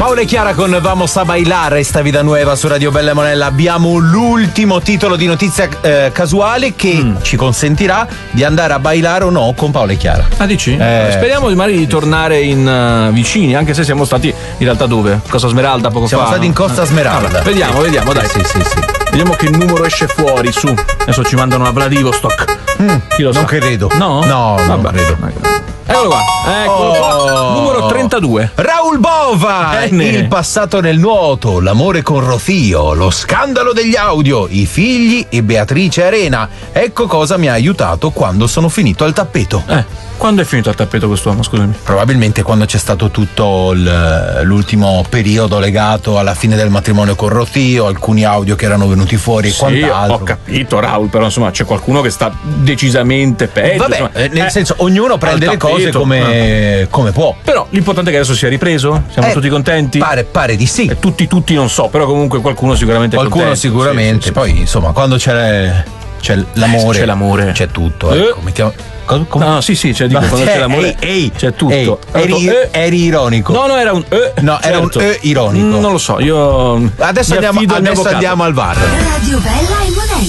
Paola e Chiara con Vamos a bailar, esta vida nueva su Radio Bella e Monella. Abbiamo l'ultimo titolo di notizia casuale che ci consentirà di andare a bailare o no con Paola e Chiara. Ah, dici? Speriamo magari di tornare in vicini, anche se siamo stati in realtà dove? Costa Smeralda poco Siamo fa. stati in Costa Smeralda. Vediamo, dai. Sì. Vediamo che numero esce fuori, su. Adesso ci mandano a Vladivostok. Chi lo sa? Non credo. No? No, non credo. Eccolo qua. Numero 32. Raul Bova. Bene. Il passato nel nuoto, l'amore con Rocío, lo scandalo degli audio, i figli e Beatrice Arena. Ecco cosa mi ha aiutato quando sono finito al tappeto. Quando è finito al tappeto quest'uomo, scusami? Probabilmente quando c'è stato tutto l'ultimo periodo legato alla fine del matrimonio con Rocío, alcuni audio che erano venuti fuori e quant'altro. Ho capito, Raul, però insomma c'è qualcuno che sta decisamente peggio. Vabbè, nel senso, ognuno prende le cose come può. Però l'importante è che adesso sia ripreso. Siamo tutti contenti? Pare di sì. Tutti non so, però comunque qualcuno sicuramente è contento. Qualcuno sicuramente. Sì. Poi insomma, quando c'è l'amore, c'è tutto. Ecco, mettiamo. Come? No, sì, cioè dico, quando c'è l'amore c'è tutto. Eri ironico. No, era un no, era certo. un ironico. Non lo so, io adesso andiamo al VAR. Radio Bella e Monella.